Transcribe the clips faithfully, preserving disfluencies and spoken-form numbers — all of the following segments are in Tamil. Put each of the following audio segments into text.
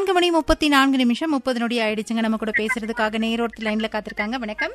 நான்கு மணி முப்பத்தி நான்கு நிமிஷம் முப்பது நொடி ஆயிடுச்சுங்க. நம்ம கூட பேசுறதுக்காக நேரோர்த்து லைன்ல காத்திருக்காங்க. வணக்கம்.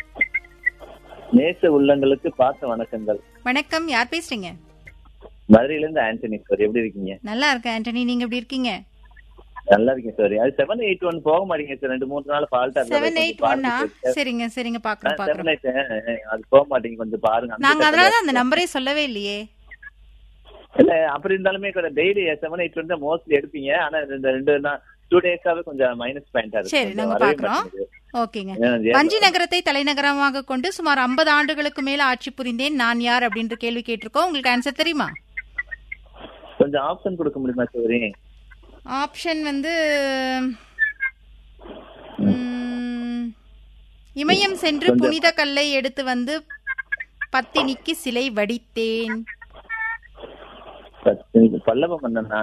நேச உள்ளங்களுக்கு பார்த்த வணக்கங்கள். வணக்கம், யார் பேசுறீங்க? மதுரையில இருந்து ஆண்டனி சார். எப்படி இருக்கீங்க? நல்லா இருக்கேன் ஆண்டனி, நீங்க எப்படி இருக்கீங்க? நல்லா இருக்கேன் சார். அது செவன் எயிட் ஒன் போக மாட்டேங்க சார். ரெண்டு மூணு நாள் ஃபால்ட்டா செவன் எயிட் ஒன்னா? சரிங்க சரிங்க, பாக்குறோம் பாக்குறோம். அது போக மாட்டேங்க, கொஞ்சம் பாருங்க. நாங்க அதனாலதான் அந்த நம்பரே சொல்லவே இல்லையே. இல்ல அப்படி இருந்தாலுமே டெய்லி செவன் எயிட் ஒன் தான் மோஸ்ட்லி எடுப்பீங்க. ஆனா இந்த ரெண்டு டூ டேஸாவே கொஞ்சம் மைனஸ் பாயிண்டா இருக்கு. சரி, நாங்க பாக்குறோம். ஓகேங்க. வஞ்சி நகரத்தை தலைநகரமாக கொண்டு சுமார் ஐம்பது ஆண்டுகளுக்கு மேல ஆட்சி புரிந்தேன் நான் யார் அப்படின்ற கேள்வி கேட்டிருக்கோம். உங்களுக்கு ஆன்சர் தெரியுமா? கொஞ்சம் ஆப்ஷன் கொடுக்க முடியுமா சோரி? ஆப்ஷன் வந்து இமயம் சென்று புனித கல்லை எடுத்து வந்து பத்தினிக்கு சிலை வடித்தேன். பல்லவ மன்னனா?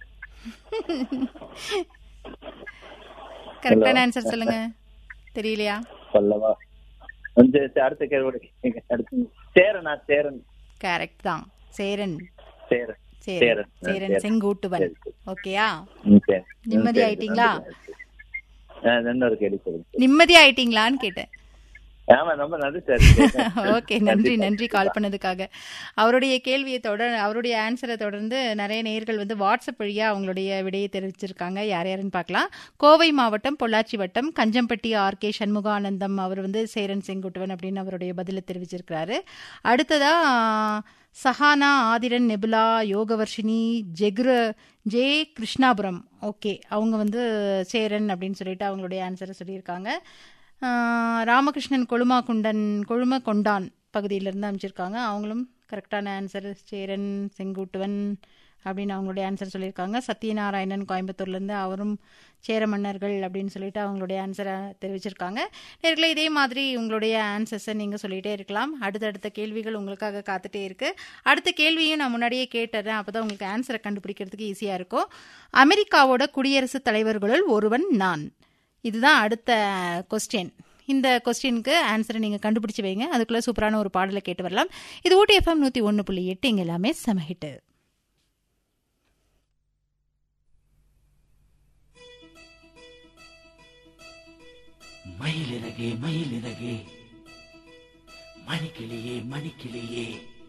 கரெக்டான ஆன்சர் சொல்லுங்க. தெரியலையா? பல்லவா. கொஞ்சம் அடுத்த கேள்வி. சேரனா? சேரன். கரெக்ட் தான், சேரன். சேரன் சேரன் சேரன் செங்குட்டுவன். ஓகேயா? நிம்மதி ஆயிட்டீங்களா? நிம்மதி ஆயிட்டீங்களான்னு கேட்டேன். ஓகே, நன்றி நன்றி கால் பண்ணதுக்காக. அவருடைய கேள்வியை தொடர் அவருடைய ஆன்சரை தொடர்ந்து நிறைய நேயர்கள் வந்து வாட்ஸ்அப் வழியா அவங்களுடைய விடையை தெரிவிச்சிருக்காங்க. யார் யாருன்னு பார்க்கலாம். கோவை மாவட்டம் பொள்ளாச்சி வட்டம் கஞ்சம்பட்டி ஆர் கே சண்முகானந்தம் அவர் வந்து சேரன் செங்குட்டுவன் அப்படின்னு அவருடைய பதிலை தெரிவிச்சிருக்கிறாரு. அடுத்ததா Sahana, Aadhiran, nebula, Yogavarshini, ஜெகுர J Krishnapuram. Okay, அவங்க வந்து சேரன் அப்படின்னு சொல்லிட்டு அவங்களுடைய ஆன்சரை சொல்லியிருக்காங்க. ராமகிருஷ்ணன் கொழுமா குண்டன் கொழும கொண்டான் பகுதியிலிருந்து அமைச்சிருக்காங்க. அவங்களும் கரெக்டான ஆன்சர் சேரன் செங்குட்டுவன் அப்படின்னு அவங்களுடைய ஆன்சர் சொல்லியிருக்காங்க. சத்யநாராயணன் கோயம்புத்தூர்லேருந்து அவரும் சேர மன்னர்கள் அப்படின்னு சொல்லிட்டு அவங்களுடைய ஆன்சரை தெரிவிச்சிருக்காங்க. நேர்களே, இதே மாதிரி உங்களுடைய ஆன்சர்ஸை நீங்கள் சொல்லிகிட்டே இருக்கலாம். அடுத்தடுத்த கேள்விகள் உங்களுக்காக காத்துட்டே இருக்கு. அடுத்த கேள்வியும் நான் முன்னாடியே கேட்டுறேன், அப்போ தான் உங்களுக்கு ஆன்சரை கண்டுபிடிக்கிறதுக்கு ஈஸியாக இருக்கும். அமெரிக்காவோட குடியரசுத் தலைவர்களுள் ஒருவன் நான். இதுதான் அடுத்த கொஸ்டின். இந்த கொஸ்டினுக்கு ஆன்சரை நீங்கள் கண்டுபிடிச்சி வைங்க. அதுக்குள்ளே சூப்பரான ஒரு பாடலை கேட்டு வரலாம். இது ஊட்டி எஃப்எம் நூற்றி ஒன்று புள்ளி எட்டு. இங்கே எல்லாமே செமஹிட்டு. மயிலிறகே மயிலிறகே, மணிக்கிளியே மணிக்கிளியே,